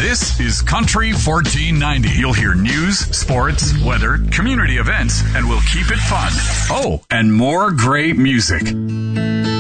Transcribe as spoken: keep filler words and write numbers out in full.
This is Country fourteen ninety. You'll hear news, sports, weather, community events, and we'll keep it fun. Oh, and more great music.